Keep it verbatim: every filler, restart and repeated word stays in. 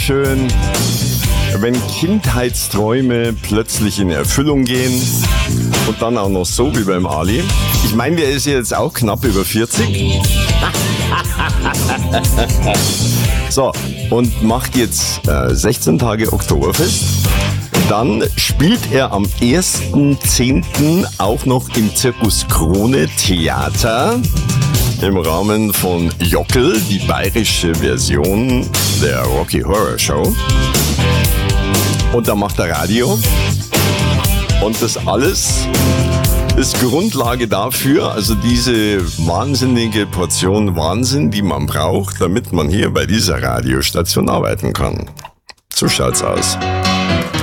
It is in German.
schön, wenn Kindheitsträume plötzlich in Erfüllung gehen und dann auch noch so wie beim Ali. Ich meine, der ist jetzt auch knapp über vierzig. So, und macht jetzt äh, sechzehn Tage Oktoberfest. Dann spielt er am ersten zehnten auch noch im Zirkus Krone Theater im Rahmen von Jockel, die bayerische Version der Rocky Horror Show. Und da macht er Radio. Und das alles ist Grundlage dafür, also diese wahnsinnige Portion Wahnsinn, die man braucht, damit man hier bei dieser Radiostation arbeiten kann. So schaut's aus.